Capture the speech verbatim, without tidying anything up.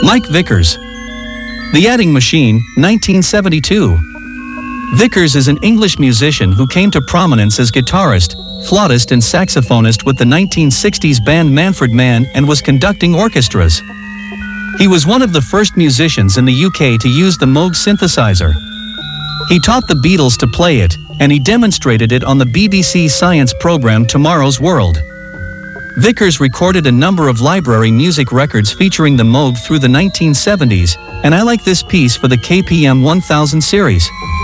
Mike Vickers. The Adding Machine, nineteen seventy-two. Vickers is an English musician who came to prominence as guitarist, flautist and saxophonist with the nineteen sixties band Manfred Mann and was conducting orchestras. He was one of the first musicians in the U K to use the Moog synthesizer. He taught the Beatles to play it, and he demonstrated it on the B B C science program Tomorrow's World. Vickers recorded a number of library music records featuring the Moog through the nineteen seventies, and I like this piece for the K P M one thousand series.